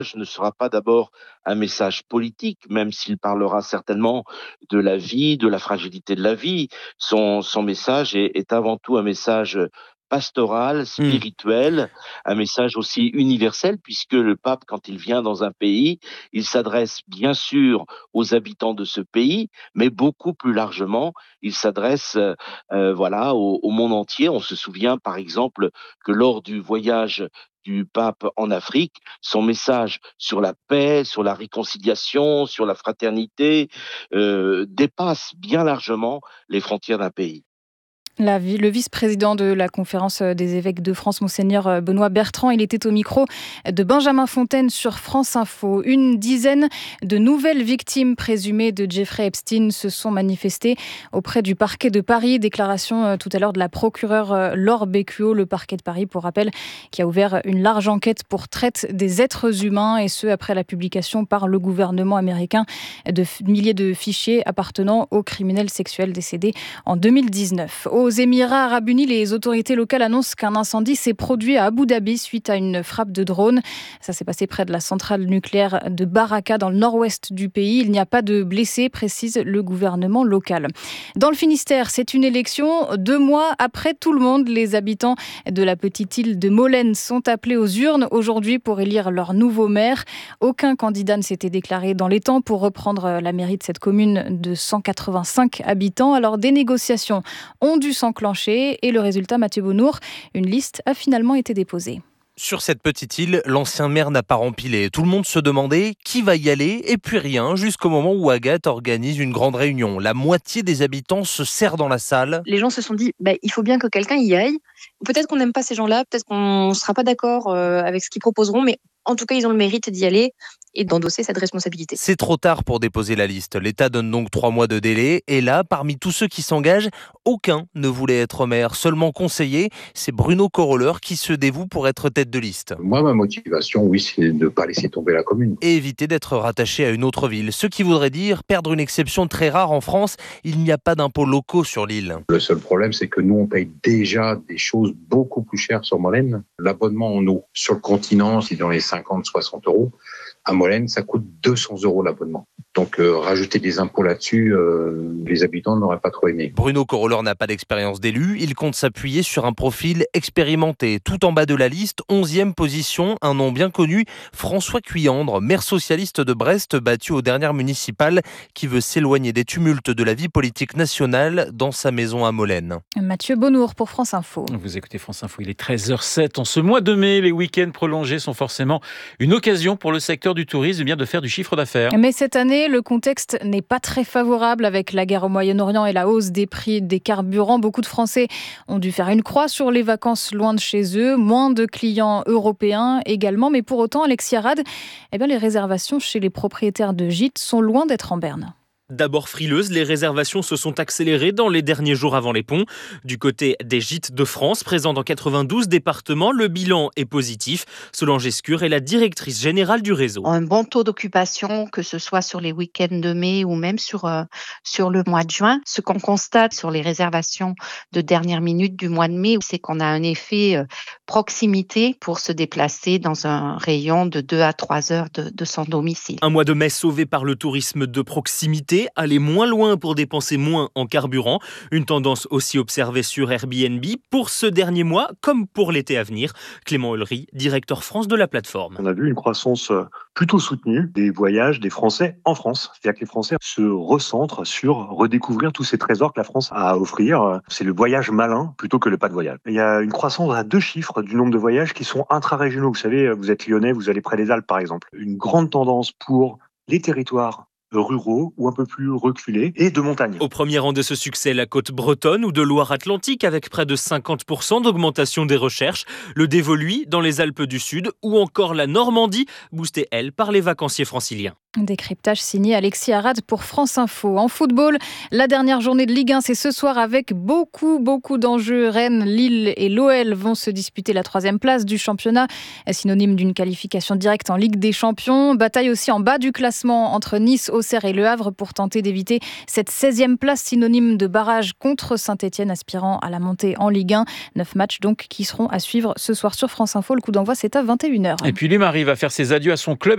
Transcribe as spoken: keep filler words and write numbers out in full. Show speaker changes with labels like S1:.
S1: ne sera pas d'abord un message politique, même s'il parlera certainement de la vie, de la fragilité de la vie. Son, son message est, est avant tout un message pastoral,
S2: Mmh.
S1: spirituel, un message aussi universel, puisque le pape, quand il vient dans un pays, il s'adresse bien sûr aux habitants de ce pays, mais beaucoup plus largement, il s'adresse euh, euh, voilà, au, au monde entier. On se souvient par exemple que lors du voyage du pape en Afrique, son message sur la paix, sur la réconciliation, sur la fraternité, euh, dépasse bien largement les frontières d'un pays.
S3: La, le vice-président de la conférence des évêques de France, Monseigneur Benoît Bertrand, il était au micro de Benjamin Fontaine sur France Info. Une dizaine de nouvelles victimes présumées de Jeffrey Epstein se sont manifestées auprès du parquet de Paris. Déclaration tout à l'heure de la procureure Laure Becquio, le parquet de Paris, pour rappel, qui a ouvert une large enquête pour traite des êtres humains, et ce après la publication par le gouvernement américain de milliers de fichiers appartenant aux criminels sexuels décédés en deux mille dix-neuf. Aux Émirats arabes unis, les autorités locales annoncent qu'un incendie s'est produit à Abu Dhabi suite à une frappe de drone. Ça s'est passé près de la centrale nucléaire de Baraka, dans le nord-ouest du pays. Il n'y a pas de blessés, précise le gouvernement local. Dans le Finistère, c'est une élection deux mois après tout le monde. Les habitants de la petite île de Molène sont appelés aux urnes aujourd'hui pour élire leur nouveau maire. Aucun candidat ne s'était déclaré dans les temps pour reprendre la mairie de cette commune de cent quatre-vingt-cinq habitants. Alors des négociations ont dû s'enclencher et le résultat, Mathieu Bonnour, une liste a finalement été déposée.
S2: Sur cette petite île, l'ancien maire n'a pas rempilé. Tout le monde se demandait qui va y aller, et puis rien, jusqu'au moment où Agathe organise une grande réunion. La moitié des habitants se serrent dans la salle.
S4: Les gens se sont dit, bah, il faut bien que quelqu'un y aille. Peut-être qu'on n'aime pas ces gens-là, peut-être qu'on ne sera pas d'accord euh, avec ce qu'ils proposeront, mais en tout cas, ils ont le mérite d'y aller et d'endosser cette responsabilité.
S2: C'est trop tard pour déposer la liste. L'État donne donc trois mois de délai. Et là, parmi tous ceux qui s'engagent, aucun ne voulait être maire. Seulement conseiller, c'est Bruno Corolleur qui se dévoue pour être tête de liste.
S5: Moi, ma motivation, oui, c'est de ne pas laisser tomber la commune.
S2: Et éviter d'être rattaché à une autre ville. Ce qui voudrait dire perdre une exception très rare en France. Il n'y a pas d'impôts locaux sur l'île.
S5: Le seul problème, c'est que nous, on paye déjà des choses beaucoup plus chères sur Molène. L'abonnement en eau sur le continent, c'est dans les cinquante à soixante euros. À Molène, ça coûte deux cents euros l'abonnement. Donc, euh, rajouter des impôts là-dessus, euh, les habitants n'auraient pas trop aimé.
S2: Bruno Corolleur n'a pas d'expérience d'élu. Il compte s'appuyer sur un profil expérimenté. Tout en bas de la liste, onzième position, un nom bien connu, François Cuyandre, maire socialiste de Brest, battu aux dernières municipales, qui veut s'éloigner des tumultes de la vie politique nationale dans sa maison à Molène.
S3: Mathieu Bonnour pour France Info.
S6: Vous écoutez France Info, il est treize heures zéro sept. En ce mois de mai, les week-ends prolongés sont forcément une occasion pour le secteur du tourisme bien de faire du chiffre d'affaires.
S3: Mais cette année, le contexte n'est pas très favorable avec la guerre au Moyen-Orient et la hausse des prix des carburants. Beaucoup de Français ont dû faire une croix sur les vacances loin de chez eux. Moins de clients européens également. Mais pour autant, Alexis Arad, eh bien, les réservations chez les propriétaires de gîtes sont loin d'être en berne.
S7: D'abord frileuses, les réservations se sont accélérées dans les derniers jours avant les ponts. Du côté des gîtes de France, présents dans quatre-vingt-douze départements, le bilan est positif. Solange Escure est la directrice générale du réseau.
S8: Un bon taux d'occupation, que ce soit sur les week-ends de mai ou même sur, euh, sur le mois de juin. Ce qu'on constate sur les réservations de dernière minute du mois de mai, c'est qu'on a un effet euh, proximité pour se déplacer dans un rayon de deux à trois heures de, de son domicile.
S7: Un mois de mai sauvé par le tourisme de proximité. Aller moins loin pour dépenser moins en carburant. Une tendance aussi observée sur Airbnb pour ce dernier mois comme pour l'été à venir. Clément Ulry, directeur France de la plateforme.
S9: On a vu une croissance plutôt soutenue des voyages des Français en France. C'est-à-dire que les Français se recentrent sur redécouvrir tous ces trésors que la France a à offrir. C'est le voyage malin plutôt que le pas de voyage. Il y a une croissance à deux chiffres du nombre de voyages qui sont intra-régionaux. Vous savez, vous êtes lyonnais, vous allez près des Alpes par exemple. Une grande tendance pour les territoires ruraux ou un peu plus reculés et de montagne.
S7: Au premier rang de ce succès, la côte bretonne ou de Loire-Atlantique avec près de cinquante pour cent d'augmentation des recherches, le Dévoluy dans les Alpes du Sud ou encore la Normandie, boostée elle par les vacanciers franciliens.
S3: Décryptage signé Alexis Arad pour France Info. En football, la dernière journée de Ligue un, c'est ce soir avec beaucoup, beaucoup d'enjeux. Rennes, Lille et l'O L vont se disputer la troisième place du championnat, synonyme d'une qualification directe en Ligue des Champions. Bataille aussi en bas du classement entre Nice, Auxerre et Le Havre pour tenter d'éviter cette seizième place, synonyme de barrage contre Saint-Etienne, aspirant à la montée en Ligue un. Neuf matchs donc qui seront à suivre ce soir sur France Info. Le coup d'envoi, c'est à vingt et une heures.
S6: Et puis Lim arrive à faire ses adieux à son club.